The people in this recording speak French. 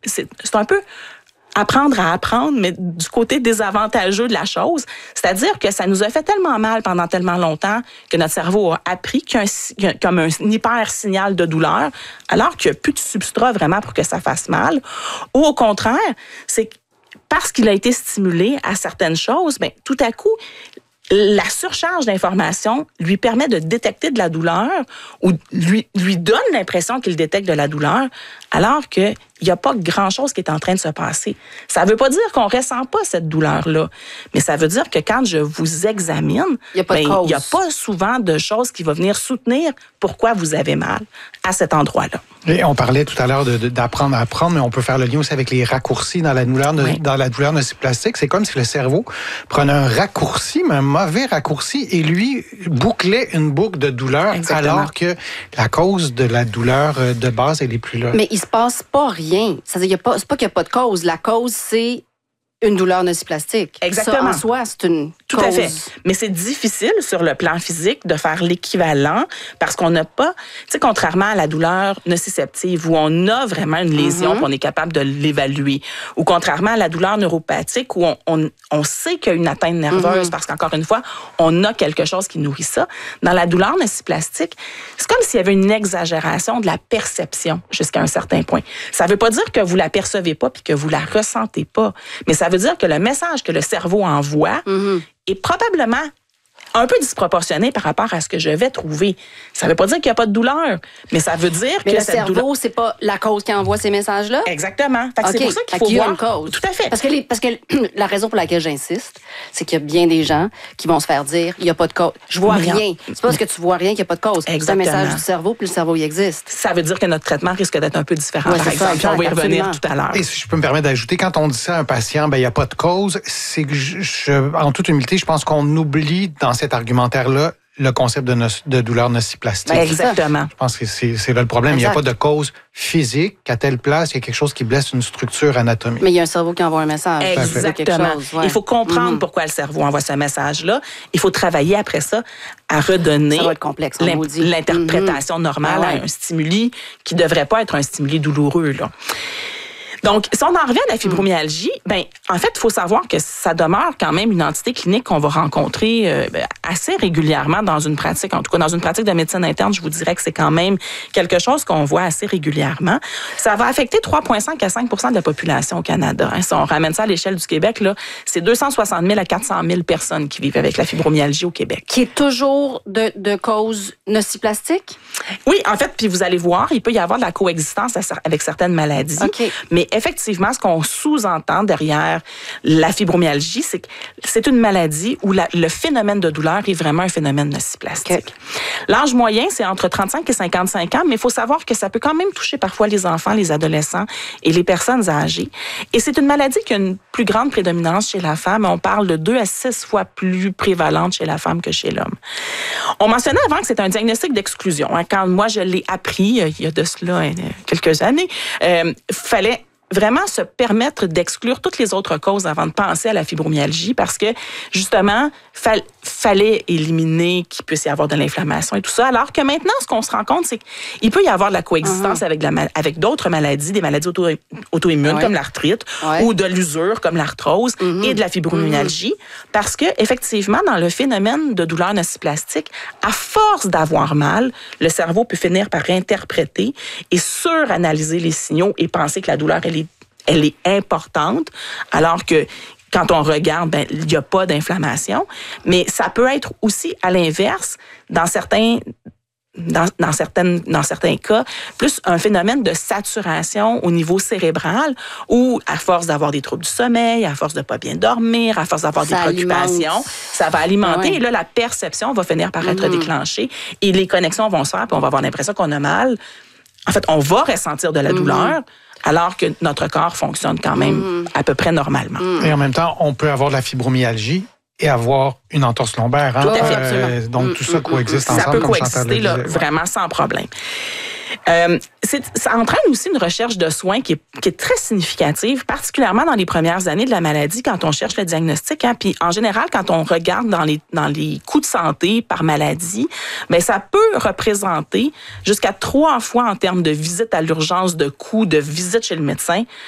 c'est un peu apprendre à apprendre, mais du côté désavantageux de la chose. C'est-à-dire que ça nous a fait tellement mal pendant tellement longtemps que notre cerveau a appris qu'il y a comme un hyper signal de douleur, alors qu'il n'y a plus de substrat vraiment pour que ça fasse mal. Ou au contraire, c'est que parce qu'il a été stimulé à certaines choses, bien, tout à coup, la surcharge d'informations lui permet de détecter de la douleur ou lui donne l'impression qu'il détecte de la douleur, alors qu'il n'y a pas grand-chose qui est en train de se passer. Ça ne veut pas dire qu'on ne ressent pas cette douleur-là, mais ça veut dire que quand je vous examine, il n'y a pas souvent de choses qui vont venir soutenir pourquoi vous avez mal à cet endroit-là. Et on parlait tout à l'heure d'apprendre à apprendre, mais on peut faire le lien aussi avec les raccourcis dans la douleur, dans la douleur nociplastique. C'est comme si le cerveau prenait un raccourci, mais un mauvais raccourci, et lui bouclait une boucle de douleur. Exactement. Alors que la cause de la douleur de base, elle est plus là. Mais il se passe pas rien. C'est-à-dire, c'est pas qu'il n'y a pas de cause. La cause, c'est une douleur nociplastique. Exactement. Ça, en soi, c'est une Tout cause. à fait. Mais c'est difficile sur le plan physique de faire l'équivalent parce qu'on n'a pas, tu sais, contrairement à la douleur nociceptive où on a vraiment une lésion, puis on est capable de l'évaluer, ou contrairement à la douleur neuropathique où on sait qu'il y a une atteinte nerveuse parce qu'encore une fois, on a quelque chose qui nourrit ça. Dans la douleur nociplastique, c'est comme s'il y avait une exagération de la perception jusqu'à un certain point. Ça ne veut pas dire que vous la percevez pas puis que vous la ressentez pas, mais ça veut dire que le message que le cerveau envoie est probablement un peu disproportionné par rapport à ce que je vais trouver. Ça ne veut pas dire qu'il n'y a pas de douleur, mais ça veut dire que le cerveau, c'est pas la cause qui envoie ces messages-là? Exactement. Fait que c'est pour ça qu'il faut voir. Une cause. Tout à fait. Parce que la raison pour laquelle j'insiste, c'est qu'il y a bien des gens qui vont se faire dire il n'y a pas de cause. Je vois rien. C'est pas parce que tu vois rien qu'il n'y a pas de cause. Exactement. C'est un message du cerveau, puis le cerveau, il existe. Ça veut dire que notre traitement risque d'être un peu différent, par exemple. Exact, on va y revenir absolument. tout à l'heure. Et si je peux me permettre d'ajouter, quand on dit ça à un patient, il n'y a pas de cause, c'est que en toute humilité, je pense qu'on oublie dans cet argumentaire-là le concept de douleur nociplastique. Exactement. Je pense que c'est là le problème. Exact. Il n'y a pas de cause physique qu'à telle place, il y a quelque chose qui blesse une structure anatomique. Mais il y a un cerveau qui envoie un message. Exactement. Il faut comprendre pourquoi le cerveau envoie ce message-là. Il faut travailler après ça à redonner ça va être complexe, l'interprétation normale à un stimuli qui ne devrait pas être un stimuli douloureux, là. Donc, si on en revient à la fibromyalgie, en fait, il faut savoir que ça demeure quand même une entité clinique qu'on va rencontrer assez régulièrement dans une pratique. En tout cas, dans une pratique de médecine interne, je vous dirais que c'est quand même quelque chose qu'on voit assez régulièrement. Ça va affecter 3,5 à 5 % de la population au Canada. Si on ramène ça à l'échelle du Québec, là, c'est 260 000 à 400 000 personnes qui vivent avec la fibromyalgie au Québec. Qui est toujours de cause nociplastique? Oui, en fait, puis vous allez voir, il peut y avoir de la coexistence avec certaines maladies. Okay. Mais effectivement, ce qu'on sous-entend derrière la fibromyalgie, c'est que c'est une maladie où le phénomène de douleur est vraiment un phénomène nociplastique. Okay. L'âge moyen, c'est entre 35 et 55 ans, mais il faut savoir que ça peut quand même toucher parfois les enfants, les adolescents et les personnes âgées. Et c'est une maladie qui a une plus grande prédominance chez la femme. On parle de 2 à 6 fois plus prévalente chez la femme que chez l'homme. On mentionnait avant que c'est un diagnostic d'exclusion. Quand moi, je l'ai appris, il y a de cela quelques années, fallait vraiment se permettre d'exclure toutes les autres causes avant de penser à la fibromyalgie parce que, justement, fallait éliminer qu'il puisse y avoir de l'inflammation et tout ça. Alors que maintenant, ce qu'on se rend compte, c'est qu'il peut y avoir de la coexistence avec d'autres maladies, des maladies auto-immunes comme l'arthrite ou de l'usure comme l'arthrose et de la fibromyalgie parce que, effectivement, dans le phénomène de douleur nociplastique, à force d'avoir mal, le cerveau peut finir par interpréter et suranalyser les signaux et penser que la douleur, elle est importante, alors que quand on regarde, il n'y a pas d'inflammation. Mais ça peut être aussi à l'inverse, dans certains cas, plus un phénomène de saturation au niveau cérébral où, à force d'avoir des troubles du sommeil, à force de ne pas bien dormir, à force d'avoir des préoccupations, ça va alimenter et là, la perception va finir par être déclenchée et les connexions vont se faire puis on va avoir l'impression qu'on a mal. En fait, on va ressentir de la douleur alors que notre corps fonctionne quand même à peu près normalement. Et en même temps, on peut avoir de la fibromyalgie et avoir une entorse lombaire. Hein? Tout à fait, donc, tout ça coexiste ensemble. Ça peut comme coexister là, vraiment sans problème. Ça entraîne aussi une recherche de soins qui est très significative, particulièrement dans les premières années de la maladie, quand on cherche le diagnostic. Hein, puis en général, quand on regarde dans les coûts de santé par maladie, ça peut représenter jusqu'à 3 fois en termes de visite à l'urgence, de coûts, de visite chez le médecin,